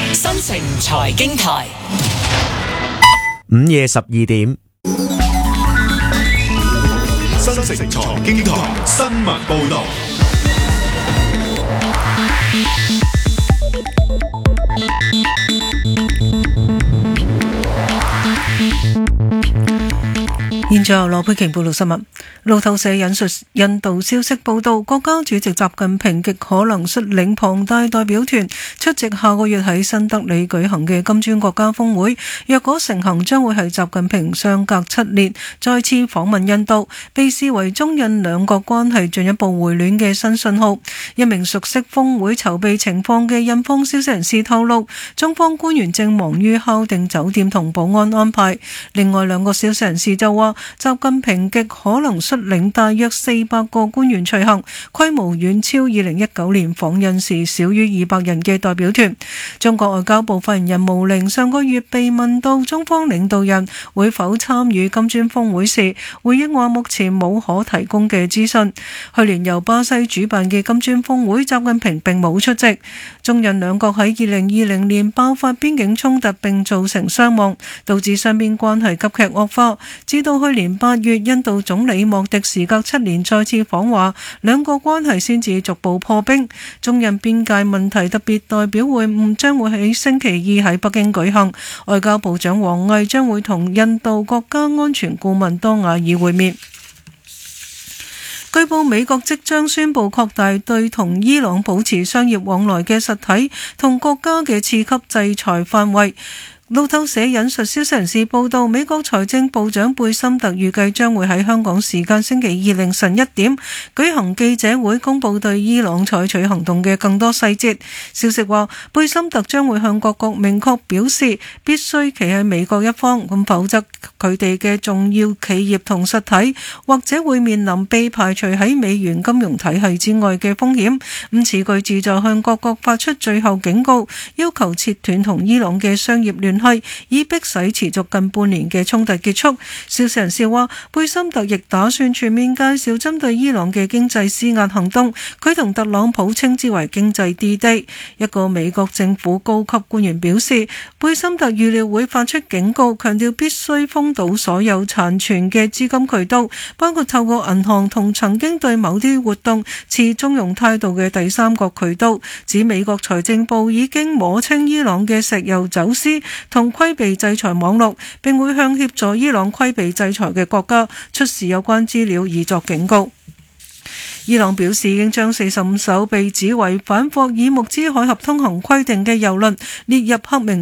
新城財經台午夜12點， 新城財經台新聞報道。 現在由羅佩瓊報道新聞。路透社引述印度消息報道，國家主席習近平極可能率領龐大代表團出席下個月喺新德里舉行嘅金磚國家峰會。若果成行，將會係習近平相隔7年再次訪問印度，被視為中印兩國關係進一步回暖嘅新信號。一名熟悉峰會籌備情況嘅印方消息人士透露，中方官員正忙於敲定酒店同保安安排。另外兩個消息人士就話，習近平極可能率領大約400個官員隨行，規模遠超2019年訪印時少於200人嘅代表團。中國外交部發言人毛寧上個月被問到中方領導人會否參與金磚峰會時，回應話目前冇可提供嘅資訊。去年由巴西主辦嘅金磚峰會，習近平並冇出席。中印兩國喺2020年爆發邊境衝突並造成傷亡，導致雙邊關係急劇惡化。至到去年8月，印度總理莫迪時隔7年再次訪華，兩國關係先至逐步破冰。中印邊界問題特別代表會晤將會喺星期2喺北京舉行，外交部長王毅將會同印度國家安全顧問多瓦爾會面。據報美國即將宣布擴大對同伊朗保持商業往來嘅實體同國家嘅次級制裁範圍。路透社引述消息人士報道，美國財政部長貝森特預計將會喺香港時間星期2凌晨1點舉行記者會，公布對伊朗採取行動嘅更多細節。消息話，貝森特將會向各國明確表示必須企喺美國一方，咁否則佢哋嘅重要企業同實體或者會面臨被排除喺美元金融體系之外嘅風險。此舉旨在向各國發出最後警告，要求切斷同伊朗嘅商業聯繫，以迫使持續近半年嘅衝突結束。消息人士話，貝森特亦打算全面介紹針對伊朗嘅經濟施壓行動，佢同特朗普稱之為經濟 D-Day。一個美國政府高級官員表示，貝森特預料會發出警告，強調必須封堵所有殘存嘅資金渠道，包括透過銀行同曾經對某啲活動持中庸態度嘅第三國渠道。指美國財政部已經摸清伊朗嘅石油走私同規避制裁網絡，並會向協助伊朗規避制裁嘅國家出示有關資料以作警告。伊朗表示已經將45艘被指違反霍爾木茲海峽通行規定嘅油輪列入黑名